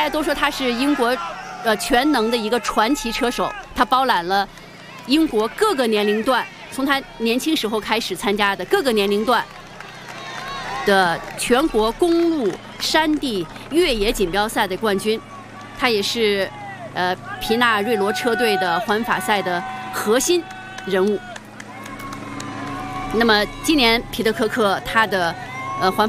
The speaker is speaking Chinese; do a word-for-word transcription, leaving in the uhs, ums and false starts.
都说他是英国呃全能的一个传奇车手，他包揽了英国各个年龄段，从他年轻时候开始参加的各个年龄段的全国公路、山地、越野锦标赛的冠军，他也是呃皮纳瑞罗车队的环法赛的核心人物。那么今年皮特科克他的呃环